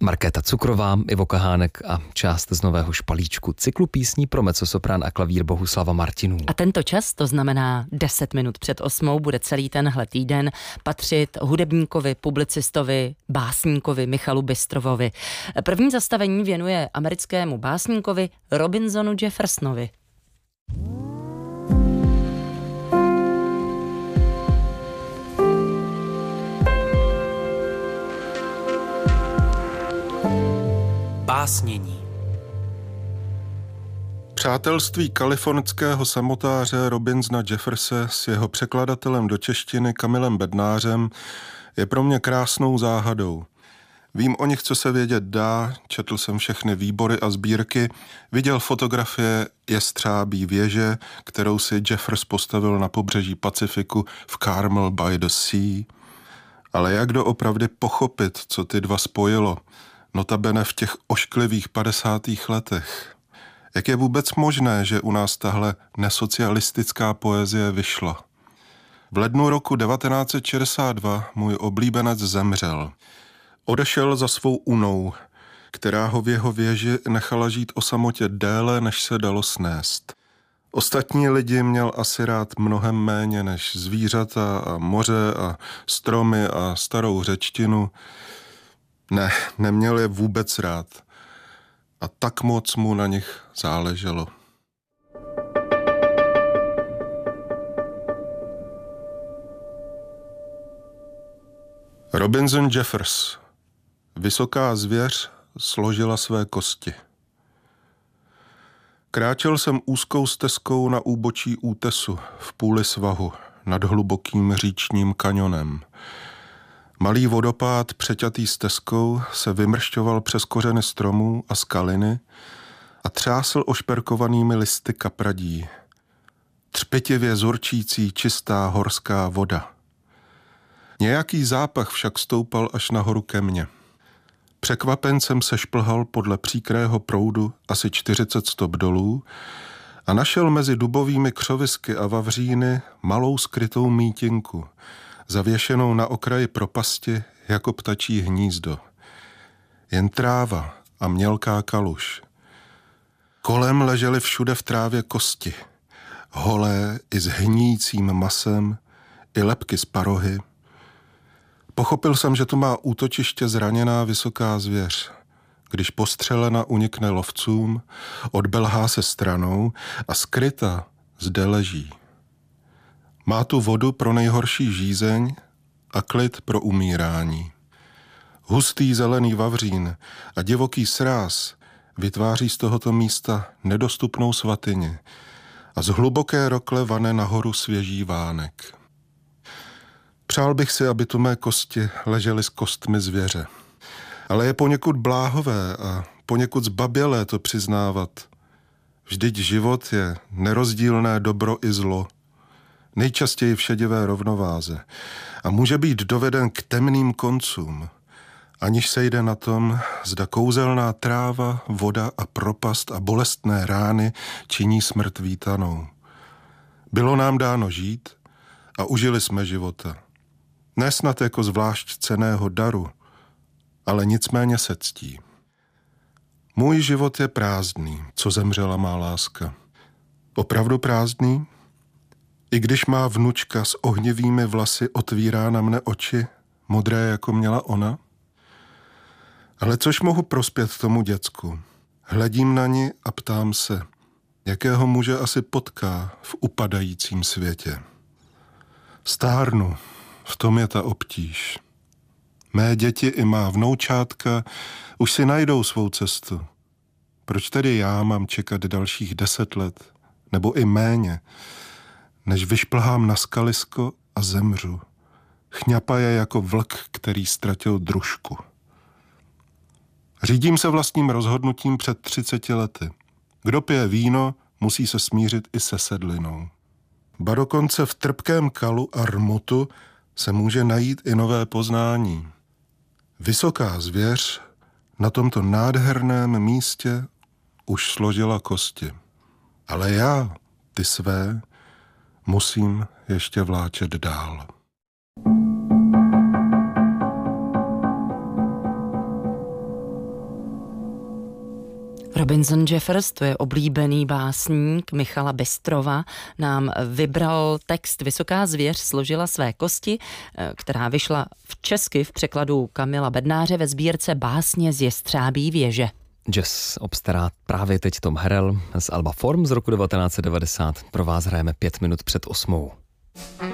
Markéta Cukrová, Ivo Kahánek a část z nového špalíčku cyklu písní pro mezzosoprán a klavír Bohuslava Martinů. A tento čas, to znamená 10 minut před 8, bude celý tenhle týden patřit hudebníkovi, publicistovi, básníkovi Michalu Bystrovovi. První zastavení věnuje americkému básníkovi Robinsonu Jeffersonovi. Básnění. Přátelství kalifornského samotáře Robinsona Jefferse s jeho překladatelem do češtiny Kamilem Bednářem je pro mě krásnou záhadou. Vím o nich, co se vědět dá, četl jsem všechny výbory a sbírky, viděl fotografie jestřábí věže, kterou si Jeffers postavil na pobřeží Pacifiku v Carmel by the Sea. Ale jak doopravdy pochopit, co ty dva spojilo, notabene v těch ošklivých 50. letech? Jak je vůbec možné, že u nás tahle nesocialistická poezie vyšla? V lednu roku 1962 můj oblíbenec zemřel. Odešel za svou unou, která ho v jeho věži nechala žít o samotě déle, než se dalo snést. Ostatní lidi měl asi rád mnohem méně než zvířata a moře a stromy a starou řečtinu. Ne, neměl je vůbec rád. A tak moc mu na nich záleželo. Robinson Jeffers. Vysoká zvěř složila své kosti. Kráčel jsem úzkou stezkou na úbočí útesu v půli svahu nad hlubokým říčním kanionem. Malý vodopád přeťatý stezkou se vymršťoval přes kořeny stromů a skaliny a třásl ošperkovanými listy kapradí. Třpitivě zurčící čistá horská voda. Nějaký zápach však stoupal až nahoru ke mně. Překvapen jsem se šplhal podle příkrého proudu asi 40 stop dolů a našel mezi dubovými křovisky a vavříny malou skrytou mítinku, zavěšenou na okraji propasti jako ptačí hnízdo. Jen tráva a mělká kaluž. Kolem ležely všude v trávě kosti, holé i s hníjícím masem, i lebky z parohy. Pochopil jsem, že tu má útočiště zraněná vysoká zvěř. Když postřelena unikne lovcům, odbelhá se stranou a skryta zde leží. Má tu vodu pro nejhorší žízeň a klid pro umírání. Hustý zelený vavřín a divoký sráz vytváří z tohoto místa nedostupnou svatyni a z hluboké rokle vane nahoru svěží vánek. Přál bych si, aby tu mé kosti ležely s kostmi zvěře. Ale je poněkud bláhové a poněkud zbabělé to přiznávat. Vždyť život je nerozdílné dobro i zlo, nejčastěji v šedivé rovnováze a může být doveden k temným koncům, aniž se jde na tom, zda kouzelná tráva, voda a propast a bolestné rány činí smrt vítanou. Bylo nám dáno žít a užili jsme života. Ne snad jako zvlášť cenného daru, ale nicméně se ctí. Můj život je prázdný, co zemřela má láska. Opravdu prázdný? I když má vnučka s ohnivými vlasy otvírá na mne oči, modré jako měla ona? Ale což mohu prospět tomu děcku? Hledím na ni a ptám se, jakého muže asi potká v upadajícím světě. Stárnu, v tom je ta obtíž. Mé děti i má vnoučátka už si najdou svou cestu. Proč tedy já mám čekat dalších 10 let, nebo i méně, než vyšplhám na skalisko a zemřu? Chňapa je jako vlk, který ztratil družku. Řídím se vlastním rozhodnutím před 30 lety. Kdo pije víno, musí se smířit i se sedlinou. Ba dokonce v trpkém kalu a rmotu se může najít i nové poznání. Vysoká zvěř na tomto nádherném místě už složila kosti. Ale já, ty své, musím ještě vláčet dál. Robinson Jeffers, to je oblíbený básník Michala Bystrova, nám vybral text Vysoká zvěř složila své kosti, která vyšla česky v překladu Kamila Bednáře ve sbírce Básně z Jestřábí věže. Jazz obstará právě teď Tom Harrell z alba Form z roku 1990. Pro vás hrajeme 5 minut před 8.